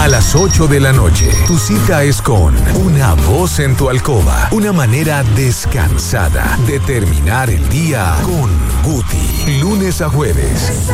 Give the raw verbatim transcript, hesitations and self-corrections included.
las ocho de la noche, tu cita es con Una Voz en tu Alcoba. Una manera descansada de terminar el día con Guti. Lunes a jueves,